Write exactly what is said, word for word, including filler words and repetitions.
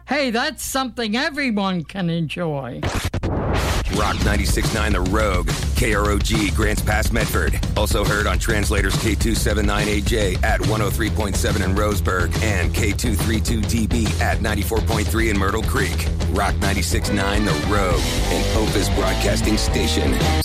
Hey, that's something everyone can enjoy. Rock ninety-six point nine The Rogue, K R O G, Grants Pass, Medford. Also heard on Translators K two seventy-nine A J at one oh three point seven in Roseburg and K two thirty-two D B at ninety-four point three in Myrtle Creek. Rock ninety-six point nine The Rogue, an Opus Broadcasting station.